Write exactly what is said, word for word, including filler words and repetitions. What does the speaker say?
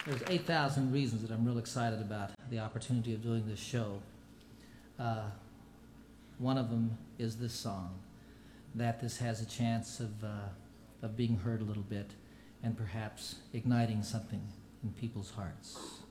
There's eight thousand reasons that I'm real excited about the opportunity of doing this show. Uh, one of them is this song, that this has a chance of, uh, of being heard a little bit and perhaps igniting something in people's hearts.